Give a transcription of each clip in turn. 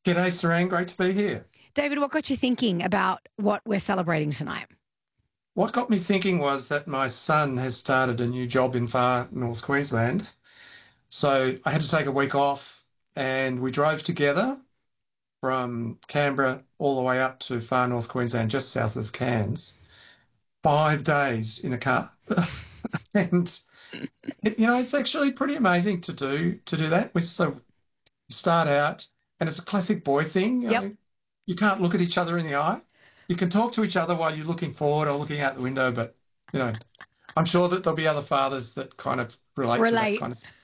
G'day, Sarang. Great to be here. David, what got you thinking about what we're celebrating tonight? What got me thinking was that my son has started a new job in far North Queensland. So I had to take a week off and we drove together from Canberra all the way up to far North Queensland, just south of Cairns, 5 days in a car. And it's actually pretty amazing to do that. We so start out, and it's a classic boy thing. Yep. You can't look at each other in the eye. You can talk to each other while you're looking forward or looking out the window, but you know, I'm sure that there'll be other fathers that kind of relate to that kind of stuff.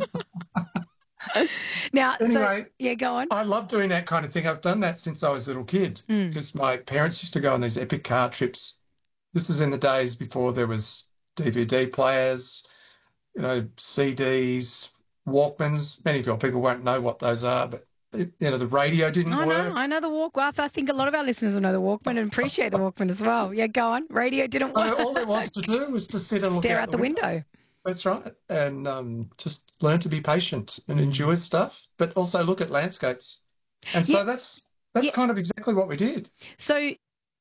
Now, Anyway, yeah, go on. I love doing that kind of thing. I've done that since I was a little kid because my parents used to go on these epic car trips. This was in the days before there was DVD players, CDs, Walkmans. Many people won't know what those are, but the radio didn't work. I know the Walkman. I think a lot of our listeners will know the Walkman and appreciate the Walkman as well. Yeah, go on. Radio didn't So work. all there was to do was to sit and look Stare out the window. That's right. And just learn to be patient and enjoy stuff, but also look at landscapes. And so that's kind of exactly what we did. So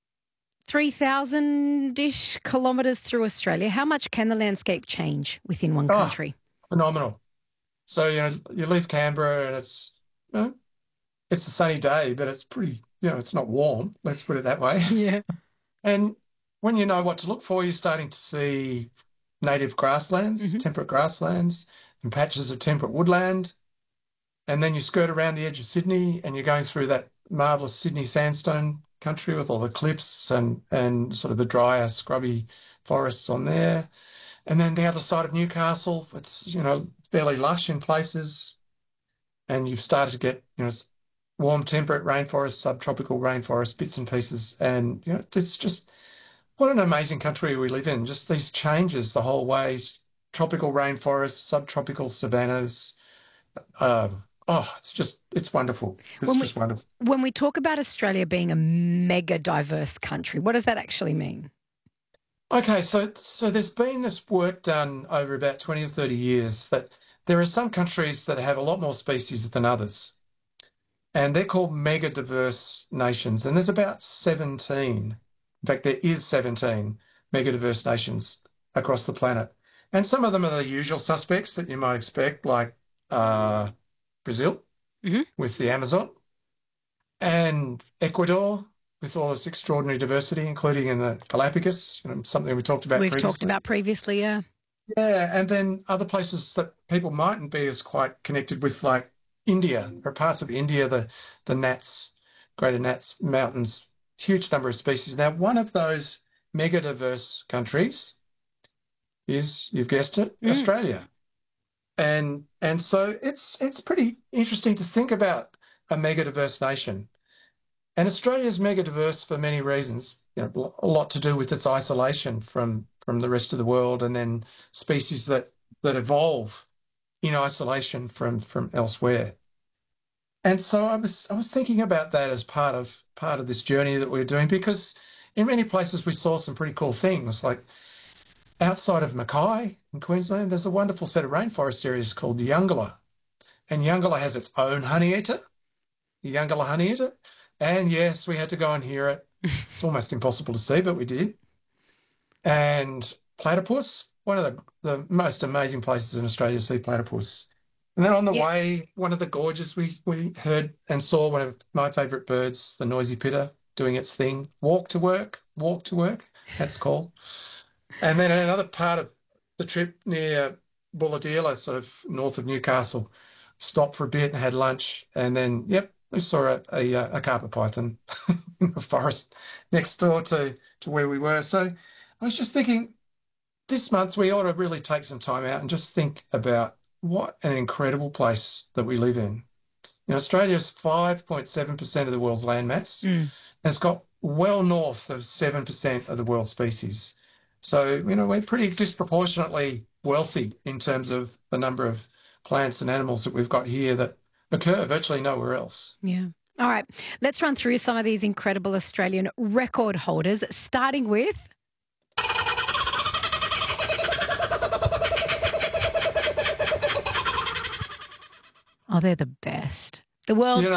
3,000-ish kilometres through Australia. How much can the landscape change within one country? Phenomenal. So, you leave Canberra and it's a sunny day, but it's pretty, it's not warm. Let's put it that way. Yeah. And when you know what to look for, you're starting to see native grasslands, temperate grasslands, and patches of temperate woodland. And then you skirt around the edge of Sydney and you're going through that marvellous Sydney sandstone country with all the cliffs and sort of the drier, scrubby forests on there. And then the other side of Newcastle, it's, fairly lush in places. And you've started to get, warm temperate rainforest, subtropical rainforest, bits and pieces. And, it's just what an amazing country we live in. Just these changes the whole way, tropical rainforests, subtropical savannas. It's wonderful. It's just wonderful. When we talk about Australia being a mega diverse country, what does that actually mean? Okay, so there's been this work done over about 20 or 30 years that there are some countries that have a lot more species than others. And they're called mega diverse nations. And there's about 17. In fact, there is 17 mega diverse nations across the planet. And some of them are the usual suspects that you might expect, like Brazil with the Amazon, and Ecuador with all this extraordinary diversity, including in the Galapagos, something we talked about previously. We've talked about previously, yeah. Yeah, and then other places that people mightn't be as quite connected with, like India, or parts of India, the Nats, Greater Nats Mountains, huge number of species. Now, one of those mega diverse countries is, you've guessed it, Australia. And so it's pretty interesting to think about a mega diverse nation. And Australia's mega diverse for many reasons, a lot to do with its isolation from the rest of the world, and then species that evolve in isolation from elsewhere. And so I was thinking about that as part of this journey that we're doing, because in many places we saw some pretty cool things, like outside of Mackay in Queensland, there's a wonderful set of rainforest areas called Yungala. And Yungala has its own honeyeater, the Yungala honeyeater. And yes, we had to go and hear it. It's almost impossible to see, but we did. And platypus, one of the most amazing places in Australia to see platypus. And then on the way, one of the gorges, we heard and saw one of my favourite birds, the noisy pitter, doing its thing. Walk to work, that's called. And then another part of the trip near Bulahdelah, sort of north of Newcastle, stopped for a bit and had lunch. And then, we saw a carpet python in the forest next door to where we were. So I was just thinking, this month we ought to really take some time out and just think about what an incredible place that we live in. Australia is 5.7% of the world's landmass, and it's got well north of 7% of the world's species. So, we're pretty disproportionately wealthy in terms of the number of plants and animals that we've got here that occur virtually nowhere else. Yeah. All right. Let's run through some of these incredible Australian record holders, starting with... Oh, they're the best. The world's